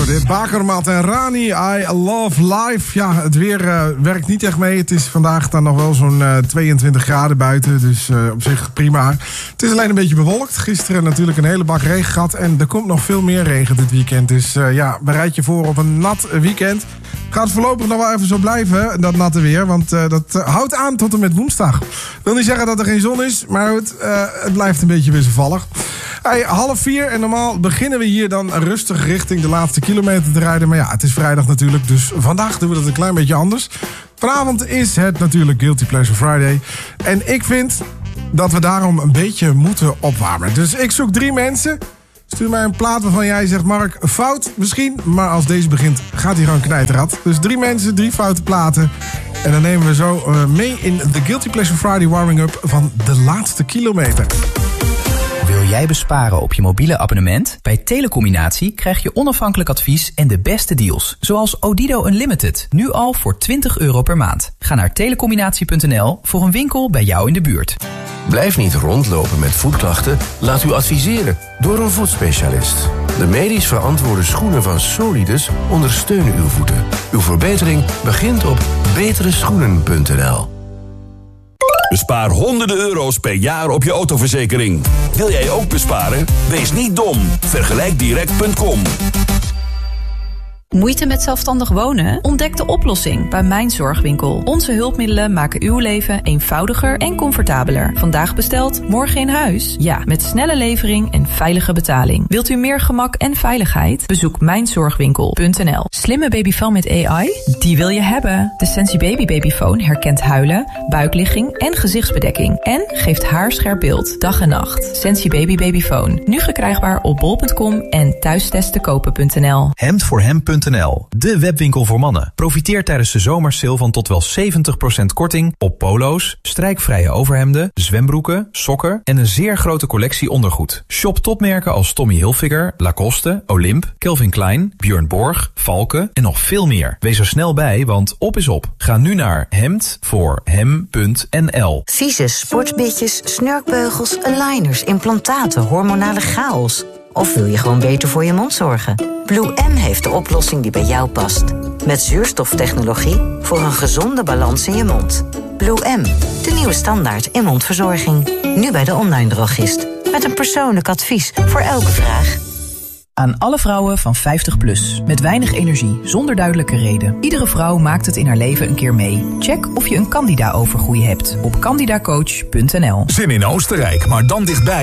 hoorde dit. Bakermat en Rani, I Love Life. Ja, het weer werkt niet echt mee. Het is vandaag dan nog wel zo'n 22 graden buiten. Dus op zich prima. Het is alleen een beetje bewolkt. Gisteren natuurlijk een hele bak regen gehad. En er komt nog veel meer regen dit weekend. Dus bereid je voor op een nat weekend. Gaat voorlopig nog wel even zo blijven, dat natte weer. Want dat houdt aan tot en met woensdag. Wil niet zeggen dat er geen zon is. Maar het blijft een beetje wisselvallig. 3:30 en normaal beginnen we hier dan rustig richting de laatste kilometer te rijden. Maar ja, het is vrijdag natuurlijk, dus vandaag doen we dat een klein beetje anders. Vanavond is het natuurlijk Guilty Pleasure Friday. En ik vind dat we daarom een beetje moeten opwarmen. Dus ik zoek 3 mensen. Stuur mij een plaat waarvan jij zegt, Mark, fout misschien. Maar als deze begint, gaat hij gewoon knijterrad. Dus 3 mensen, 3 foute platen. En dan nemen we zo mee in de Guilty Pleasure Friday warming-up van de laatste kilometer. Wil jij besparen op je mobiele abonnement? Bij Telecombinatie krijg je onafhankelijk advies en de beste deals. Zoals Odido Unlimited, nu al voor €20 per maand. Ga naar telecombinatie.nl voor een winkel bij jou in de buurt. Blijf niet rondlopen met voetklachten. Laat u adviseren door een voetspecialist. De medisch verantwoorde schoenen van Solidus ondersteunen uw voeten. Uw verbetering begint op betereschoenen.nl. Bespaar honderden euro's per jaar op je autoverzekering. Wil jij ook besparen? Wees niet dom. Vergelijkdirect.com. Moeite met zelfstandig wonen? Ontdek de oplossing bij Mijn Zorgwinkel. Onze hulpmiddelen maken uw leven eenvoudiger en comfortabeler. Vandaag besteld, morgen in huis? Ja, met snelle levering en veilige betaling. Wilt u meer gemak en veiligheid? Bezoek mijnzorgwinkel.nl. Slimme babyfoon met AI? Die wil je hebben. De Sensi Baby Babyfoon herkent huilen, buikligging en gezichtsbedekking. En geeft haarscherp beeld, dag en nacht. Sensi Baby Babyfoon. Nu verkrijgbaar op bol.com en thuistestenkopen.nl. Hemdvoorhem.nl, de webwinkel voor mannen. Profiteer tijdens de zomersale van tot wel 70% korting op polo's, strijkvrije overhemden, zwembroeken, sokken en een zeer grote collectie ondergoed. Shop topmerken als Tommy Hilfiger, Lacoste, Olymp, Calvin Klein, Björn Borg, Valken en nog veel meer. Wees er snel bij, want op is op. Ga nu naar hemdvoorhem.nl. Vieze sportbitjes, snurkbeugels, aligners, implantaten, hormonale chaos. Of wil je gewoon beter voor je mond zorgen? Blue M heeft de oplossing die bij jou past. Met zuurstoftechnologie voor een gezonde balans in je mond. Blue M, de nieuwe standaard in mondverzorging. Nu bij de online drogist. Met een persoonlijk advies voor elke vraag. Aan alle vrouwen van 50+. Met weinig energie, zonder duidelijke reden. Iedere vrouw maakt het in haar leven een keer mee. Check of je een candida-overgroei hebt op candidacoach.nl. Zin in Oostenrijk, maar dan dichtbij.